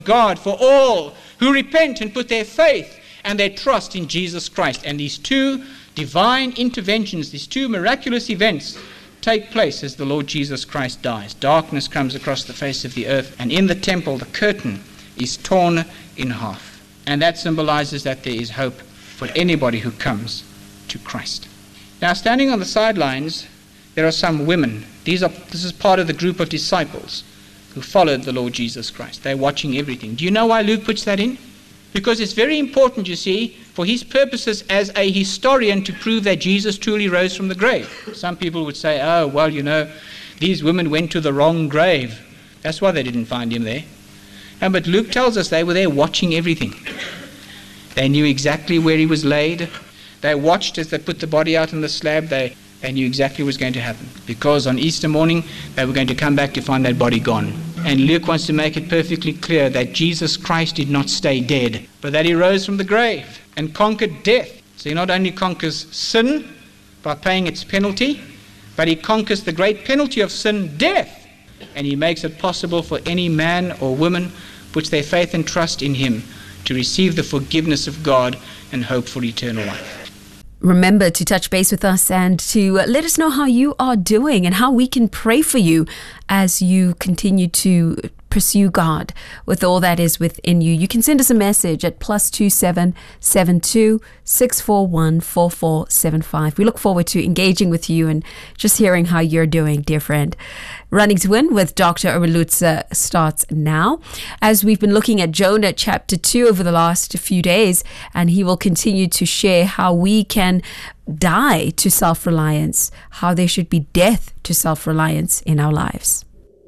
God for all who repent and put their faith and their trust in Jesus Christ. And these two divine interventions, these two miraculous events take place as the Lord Jesus Christ dies. Darkness comes across the face of the earth, and in the temple the curtain is torn in half. And that symbolizes that there is hope for anybody who comes to Christ. Now, standing on the sidelines, there are some women. This is part of the group of disciples who followed the Lord Jesus Christ. They're watching everything. Do you know why Luke puts that in? Because it's very important, you see, for his purposes as a historian to prove that Jesus truly rose from the grave. Some people would say, oh, well, you know, these women went to the wrong grave. That's why they didn't find him there. But Luke tells us they were there watching everything. They knew exactly where he was laid. They watched as they put the body out on the slab. They knew exactly what was going to happen, because on Easter morning they were going to come back to find that body gone. And Luke wants to make it perfectly clear that Jesus Christ did not stay dead, but that he rose from the grave and conquered death. So he not only conquers sin by paying its penalty, but he conquers the great penalty of sin, death. And he makes it possible for any man or woman puts their faith and trust in him to receive the forgiveness of God and hope for eternal life. Remember to touch base with us and to let us know how you are doing and how we can pray for you as you continue to pursue God with all that is within you. You can send us a message at +27 72 641 4475. We look forward to engaging with you and just hearing how you're doing, dear friend. Running to Win with Dr. Erwin Lutzer starts now, as we've been looking at Jonah chapter 2 over the last few days, and he will continue to share how we can die to self-reliance, how there should be death to self-reliance in our lives.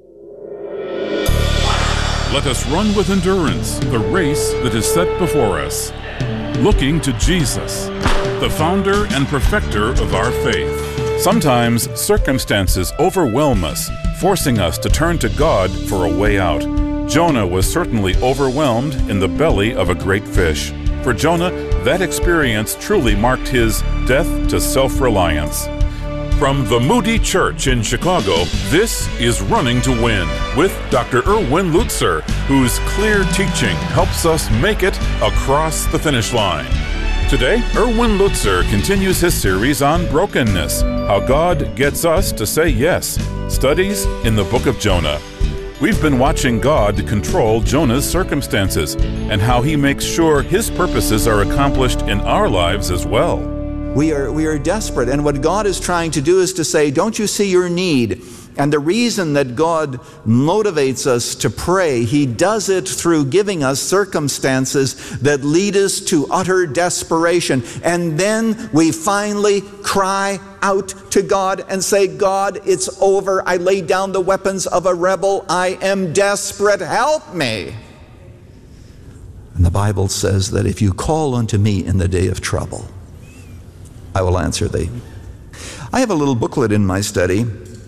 Let us run with endurance the race that is set before us, looking to Jesus, the founder and perfecter of our faith. Sometimes circumstances overwhelm us, forcing us to turn to God for a way out. Jonah was certainly overwhelmed in the belly of a great fish. For Jonah, that experience truly marked his death to self-reliance. From the Moody Church in Chicago, this is Running to Win with Dr. Erwin Lutzer, whose clear teaching helps us make it across the finish line. Today, Erwin Lutzer continues his series on brokenness, how God gets us to say yes, studies in the book of Jonah. We've been watching God control Jonah's circumstances and how he makes sure his purposes are accomplished in our lives as well. We are desperate, and what God is trying to do is to say, don't you see your need? And the reason that God motivates us to pray, He does it through giving us circumstances that lead us to utter desperation. And then we finally cry out to God and say, God, it's over. I lay down the weapons of a rebel. I am desperate. Help me. And the Bible says that if you call unto me in the day of trouble, I will answer thee. I have a little booklet in my study.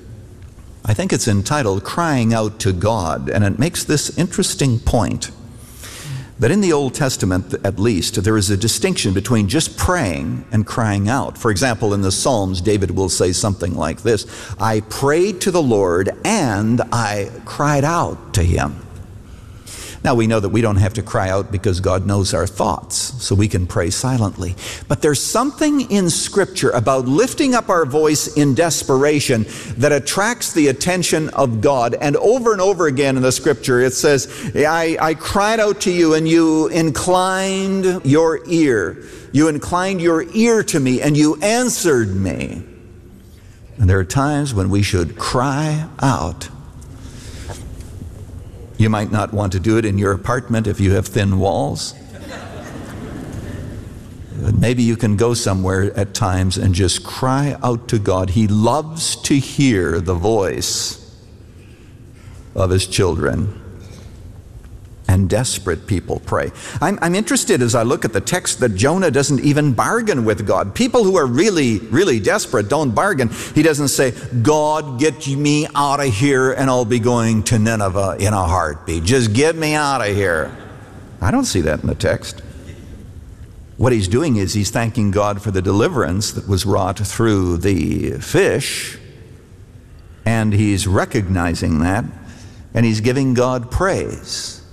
I think it's entitled Crying Out to God, and it makes this interesting point that in the Old Testament, at least, there is a distinction between just praying and crying out. For example, in the Psalms, David will say something like this, I prayed to the Lord and I cried out to Him. Now, we know that we don't have to cry out because God knows our thoughts, so we can pray silently. But there's something in Scripture about lifting up our voice in desperation that attracts the attention of God. And over again in the Scripture, it says, I cried out to you and you inclined your ear. You inclined your ear to me and you answered me. And there are times when we should cry out. You might not want to do it in your apartment if you have thin walls. Maybe you can go somewhere at times and just cry out to God. He loves to hear the voice of His children. And desperate people pray. I'm interested as I look at the text that Jonah doesn't even bargain with God. People who are really, really desperate don't bargain. He doesn't say, God, get me out of here and I'll be going to Nineveh in a heartbeat. Just get me out of here. I don't see that in the text. What he's doing is he's thanking God for the deliverance that was wrought through the fish, and he's recognizing that, and he's giving God praise.